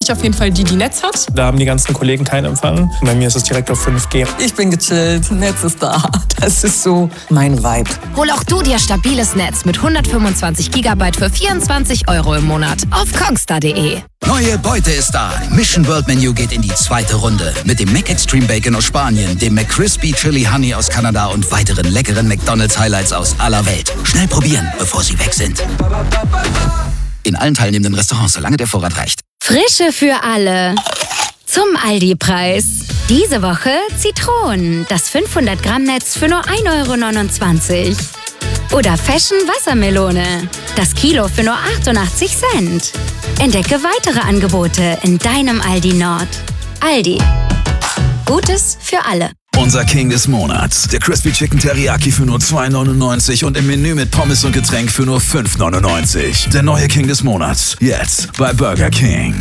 ich auf jeden Fall die Netz hat. Da haben die ganzen Kollegen keinen Empfang. Bei mir ist es direkt auf 5G. Ich bin gechillt, Netz ist da. Das ist so mein Vibe. Hol auch du dir stabiles Netz mit 125 GB für 24 € im Monat auf kongstar.de. Neue Beute ist da. Mission World Menu geht in die zweite Runde. Mit dem McExtreme Bacon aus Spanien, dem McCrispy Chili Honey aus Kanada und weiteren leckeren McDonald's Highlights aus aller Welt. Schnell probieren, bevor sie weg sind. In allen teilnehmenden Restaurants, solange der Vorrat reicht. Frische für alle. Zum Aldi-Preis. Diese Woche Zitronen. Das 500 Gramm Netz für nur 1,29 €. Oder Fashion Wassermelone. Das Kilo für nur 88 Cent. Entdecke weitere Angebote in deinem Aldi Nord. Aldi. Gutes für alle. Unser King des Monats. Der Crispy Chicken Teriyaki für nur 2,99 € und im Menü mit Pommes und Getränk für nur 5,99 €. Der neue King des Monats. Jetzt bei Burger King.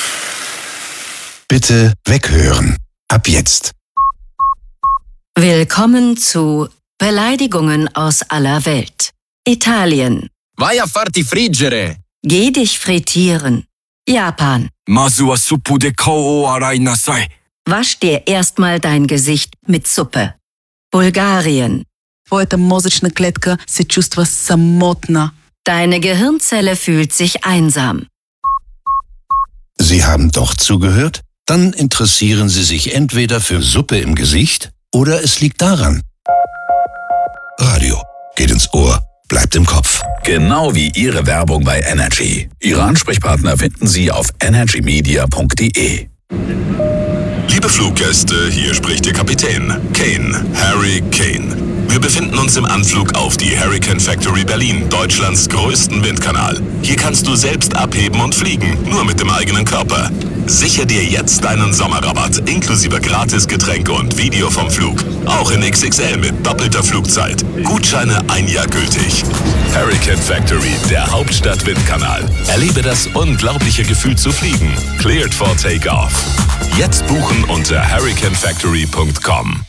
Bitte weghören. Ab jetzt. Willkommen zu Beleidigungen aus aller Welt. Italien. Vai a farti friggere. Geh dich frittieren. Japan. Masu wa suppu de kao o arai nasai. Wasch dir erstmal dein Gesicht mit Suppe. Bulgarien. Твоята мозъчна клетка се чувства самотна. Deine Gehirnzelle fühlt sich einsam. Sie haben doch zugehört? Dann interessieren Sie sich entweder für Suppe im Gesicht oder es liegt daran. Radio geht ins Ohr, bleibt im Kopf. Genau wie Ihre Werbung bei Energy. Ihre Ansprechpartner finden Sie auf energymedia.de. Liebe Fluggäste, hier spricht Ihr Kapitän, Kane, Harry Kane. Wir befinden uns im Anflug auf die Hurricane Factory Berlin, Deutschlands größten Windkanal. Hier kannst du selbst abheben und fliegen, nur mit dem eigenen Körper. Sichere dir jetzt deinen Sommerrabatt, inklusive Gratisgetränke und Video vom Flug. Auch in XXL mit doppelter Flugzeit. Gutscheine 1 Jahr gültig. Hurricane Factory, der Hauptstadt-Windkanal. Erlebe das unglaubliche Gefühl zu fliegen. Cleared for Takeoff. Jetzt buchen unter hurricanefactory.com.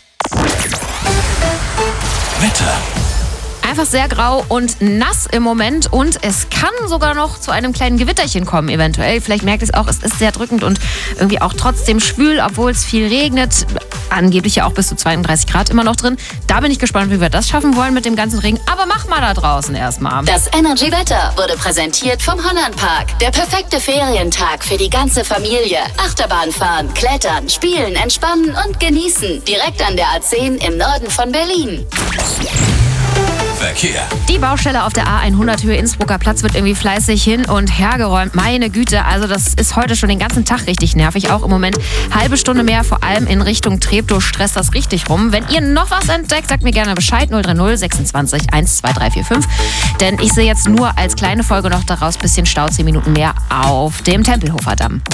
Wetter. Einfach sehr grau und nass im Moment und es kann sogar noch zu einem kleinen Gewitterchen kommen eventuell. Vielleicht merkt ihr es auch, es ist sehr drückend und irgendwie auch trotzdem schwül, obwohl es viel regnet. Angeblich ja auch bis zu 32 Grad immer noch drin. Da bin ich gespannt, wie wir das schaffen wollen mit dem ganzen Regen. Aber mach mal da draußen erstmal. Das Energy-Wetter wurde präsentiert vom Hollandpark. Der perfekte Ferientag für die ganze Familie. Achterbahn fahren, klettern, spielen, entspannen und genießen. Direkt an der A10 im Norden von Berlin. Verkehr. Die Baustelle auf der A100 Höhe Innsbrucker Platz wird irgendwie fleißig hin und hergeräumt. Meine Güte, also das ist heute schon den ganzen Tag richtig nervig. Auch im Moment halbe Stunde mehr, vor allem in Richtung Treptow stresst das richtig rum. Wenn ihr noch was entdeckt, sagt mir gerne Bescheid. 030 26 12345. Denn ich sehe jetzt nur als kleine Folge noch daraus bisschen Stau, 10 Minuten mehr auf dem Tempelhofer Damm.